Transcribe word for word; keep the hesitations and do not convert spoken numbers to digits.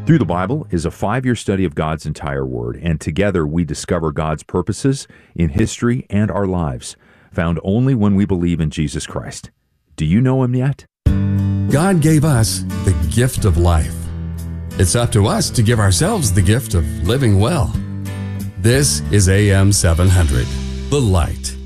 Through the Bible is a five-year study of God's entire Word, and together we discover God's purposes in history and our lives, found only when we believe in Jesus Christ. Do you know Him yet? God gave us the gift of life. It's up to us to give ourselves the gift of living well. This is A M seven hundred, The Light.